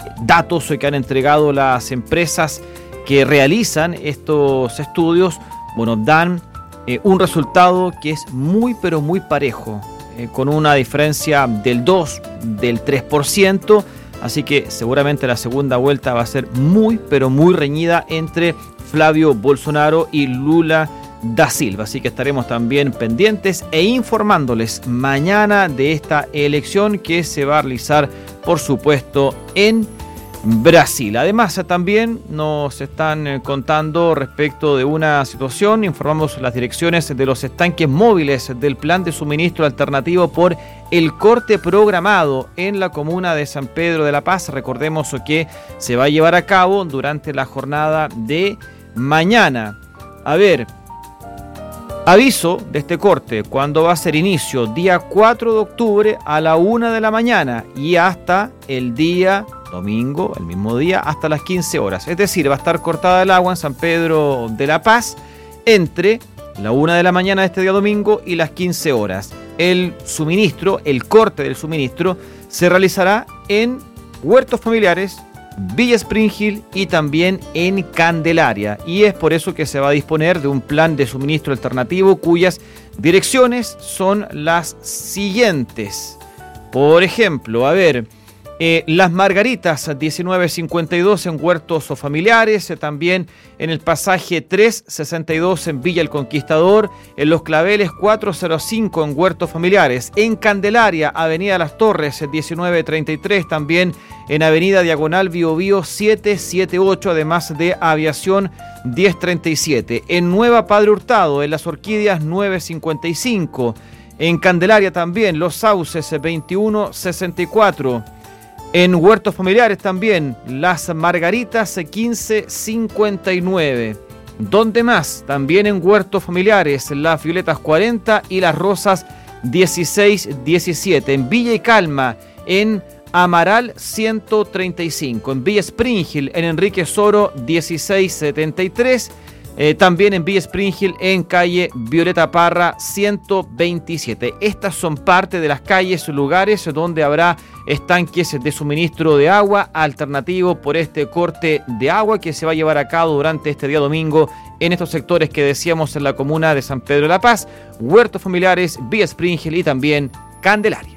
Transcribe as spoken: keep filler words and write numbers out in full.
datos que han entregado las empresas que realizan estos estudios, bueno, dan eh, un resultado que es muy pero muy parejo, eh, con una diferencia del dos, del tres por ciento, así que seguramente la segunda vuelta va a ser muy pero muy reñida entre Flavio Bolsonaro y Lula da Silva, así que estaremos también pendientes e informándoles mañana de esta elección que se va a realizar, por supuesto, en Brasil. Además, también nos están contando respecto de una situación, informamos las direcciones de los estanques móviles del plan de suministro alternativo por el corte programado en la comuna de San Pedro de la Paz. Recordemos que se va a llevar a cabo durante la jornada de mañana. A ver, aviso de este corte, cuando va a ser inicio, día cuatro de octubre a la una de la mañana y hasta el día domingo, el mismo día, hasta las quince horas. Es decir, va a estar cortada el agua en San Pedro de la Paz entre la una de la mañana de este día domingo y las quince horas. El suministro, el corte del suministro, se realizará en huertos familiares, Villa Spring Hill y también en Candelaria. Y es por eso que se va a disponer de un plan de suministro alternativo cuyas direcciones son las siguientes. Por ejemplo, a ver, eh, Las Margaritas diecinueve cincuenta y dos en huertos o familiares, eh, también en el pasaje trescientos sesenta y dos en Villa El Conquistador, en Los Claveles cuatrocientos cinco en huertos familiares, en Candelaria, Avenida Las Torres diecinueve treinta y tres, también en Avenida Diagonal Bio Bio setecientos setenta y ocho, además de Aviación diez treinta y siete, en Nueva Padre Hurtado, en Las Orquídeas nueve cincuenta y cinco, en Candelaria también, Los Sauces veintiuno sesenta y cuatro, en huertos familiares también, Las Margaritas quince cincuenta y nueve. ¿Dónde más? También en huertos familiares, Las Violetas cuarenta y Las Rosas dieciséis diecisiete. En Villa y Calma, en Amaral ciento treinta y cinco. En Villa Spring Hill, en Enrique Soro dieciséis setenta y tres. Eh, también en Villa Spring Hill, en calle Violeta Parra ciento veintisiete. Estas son parte de las calles, lugares donde habrá estanques de suministro de agua alternativo por este corte de agua que se va a llevar a cabo durante este día domingo en estos sectores que decíamos en la comuna de San Pedro de la Paz, huertos familiares, Villa Spring Hill y también Candelaria.